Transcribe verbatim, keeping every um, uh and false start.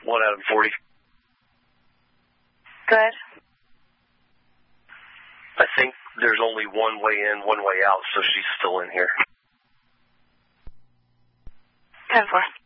one out of forty. Good. I think there's only one way in, one way out, so she's still in here. ten four.